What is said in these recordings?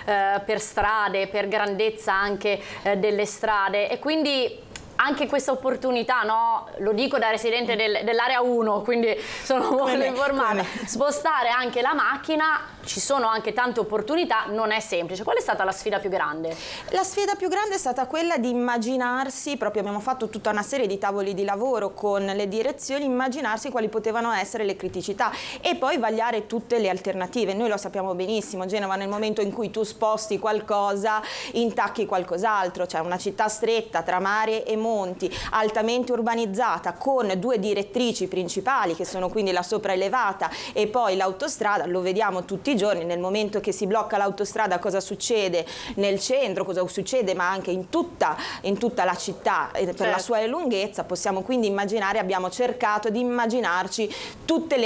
per strade, per grandezza anche delle strade, e quindi anche questa opportunità, no? Lo dico da residente dell'area 1, quindi sono molto informata, spostare anche la macchina, ci sono anche tante opportunità, non è semplice. Qual è stata la sfida più grande? La sfida più grande è stata quella di immaginarsi, proprio abbiamo fatto tutta una serie di tavoli di lavoro con le direzioni, immaginarsi quali potevano essere le criticità e poi vagliare tutte le alternative. Noi lo sappiamo benissimo, Genova nel momento in cui tu sposti qualcosa intacchi qualcos'altro, cioè una città stretta tra mare e monti, altamente urbanizzata, con due direttrici principali che sono quindi la sopraelevata e poi l'autostrada. Lo vediamo tutti i giorni, nel momento che si blocca l'autostrada cosa succede nel centro, cosa succede ma anche in tutta la città per la sua lunghezza. Possiamo quindi immaginare, abbiamo cercato di immaginarci tutti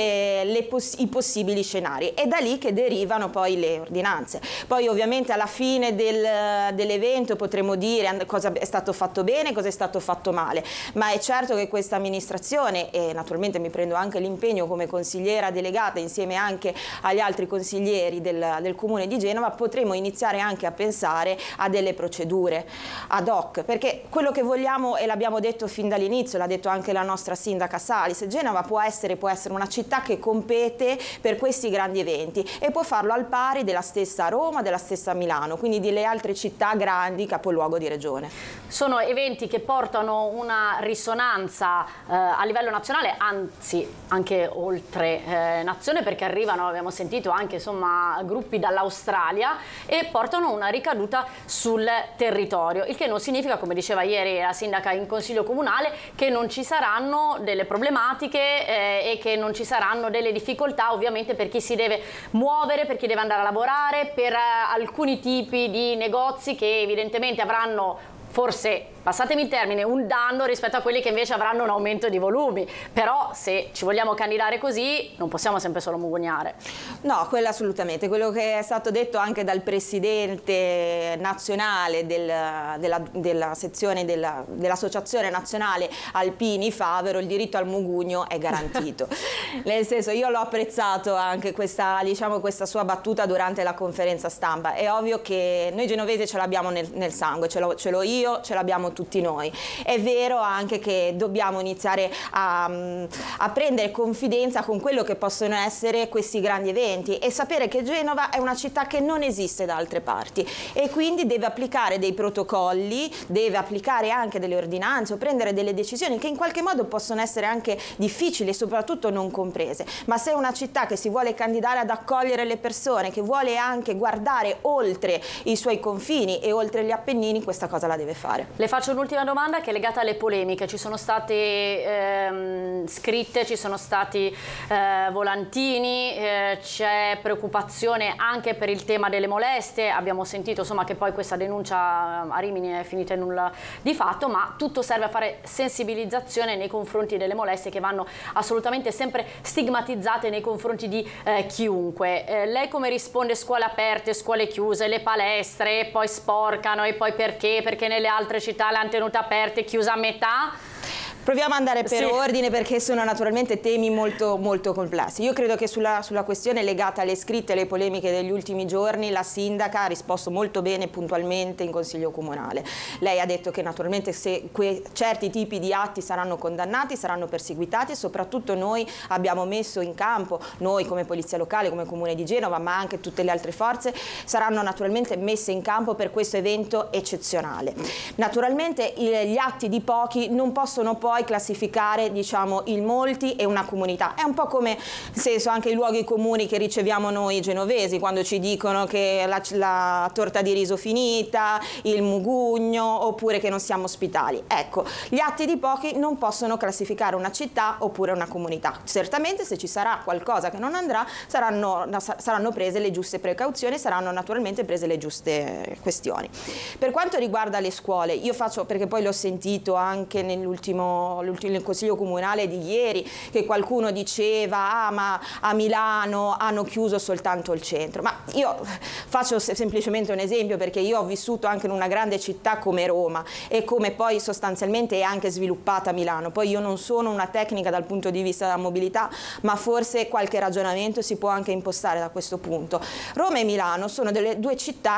i possibili scenari, e da lì che derivano poi le ordinanze. Poi ovviamente alla fine dell'evento potremo dire cosa è stato fatto bene, cosa è stato fatto male, ma è certo che questa amministrazione, e naturalmente mi prendo anche l'impegno come consigliera delegata insieme anche agli altri consiglieri del Comune di Genova, potremo iniziare anche a pensare a delle procedure ad hoc, perché quello che vogliamo, e l'abbiamo detto fin dall'inizio, l'ha detto anche la nostra sindaca Salis, Genova può essere una città che compete per questi grandi eventi e può farlo al pari della stessa Roma, della stessa Milano, quindi delle altre città grandi capoluogo di regione. Sono eventi che portano una risonanza a livello nazionale, anzi anche oltre nazione, perché arrivano, abbiamo sentito anche insomma gruppi dall'Australia, e portano una ricaduta sul territorio, il che non significa, come diceva ieri la sindaca in consiglio comunale, che non ci saranno delle problematiche e che non ci saranno delle difficoltà, ovviamente per chi si deve muovere, per chi deve andare a lavorare, per alcuni tipi di negozi che evidentemente avranno, forse, passatemi il termine, un danno rispetto a quelli che invece avranno un aumento di volumi. Però se ci vogliamo candidare così non possiamo sempre solo mugugnare. No, quello assolutamente. Quello che è stato detto anche dal presidente nazionale della sezione dell'Associazione Nazionale Alpini Favero, il diritto al mugugno è garantito. Nel senso, io l'ho apprezzato anche questa sua battuta durante la conferenza stampa. È ovvio che noi genovesi ce l'abbiamo nel sangue, ce l'ho io, ce l'abbiamo tutti noi. È vero anche che dobbiamo iniziare a prendere confidenza con quello che possono essere questi grandi eventi e sapere che Genova è una città che non esiste da altre parti e quindi deve applicare dei protocolli, deve applicare anche delle ordinanze o prendere delle decisioni che in qualche modo possono essere anche difficili e soprattutto non comprese. Ma se è una città che si vuole candidare ad accogliere le persone, che vuole anche guardare oltre i suoi confini e oltre gli Appennini, questa cosa la deve fare. Le faccio un'ultima domanda che è legata alle polemiche. Ci sono state scritte, ci sono stati volantini, c'è preoccupazione anche per il tema delle molestie. Abbiamo sentito insomma che poi questa denuncia a Rimini è finita in nulla di fatto, ma tutto serve a fare sensibilizzazione nei confronti delle molestie, che vanno assolutamente sempre stigmatizzate nei confronti di chiunque. Lei come risponde? Scuole aperte, scuole chiuse, le palestre, poi sporcano, e poi perché? Perché nelle altre città le hanno tenute aperte, chiuse a metà? Proviamo ad andare per ordine, perché sono naturalmente temi molto, molto complessi. Io credo che sulla questione legata alle scritte e alle polemiche degli ultimi giorni la sindaca ha risposto molto bene e puntualmente in consiglio comunale. Lei ha detto che naturalmente se certi tipi di atti saranno condannati, saranno perseguitati, e soprattutto noi abbiamo messo in campo, noi come Polizia Locale, come Comune di Genova, ma anche tutte le altre forze, saranno naturalmente messe in campo per questo evento eccezionale. Naturalmente gli atti di pochi non possono poi classificare, diciamo, il molti e una comunità. È un po' come, nel senso, anche i luoghi comuni che riceviamo noi genovesi quando ci dicono che la torta di riso finita, il mugugno, oppure che non siamo ospitali. Ecco, gli atti di pochi non possono classificare una città oppure una comunità. Certamente se ci sarà qualcosa che non andrà saranno prese le giuste precauzioni, saranno naturalmente prese le giuste questioni. Per quanto riguarda le scuole, io faccio, perché poi l'ho sentito anche nell'ultimo consiglio comunale di ieri, che qualcuno diceva ma a Milano hanno chiuso soltanto il centro. Ma io faccio semplicemente un esempio, perché io ho vissuto anche in una grande città come Roma e come poi sostanzialmente è anche sviluppata Milano. Poi io non sono una tecnica dal punto di vista della mobilità, ma forse qualche ragionamento si può anche impostare da questo punto. Roma e Milano sono delle due città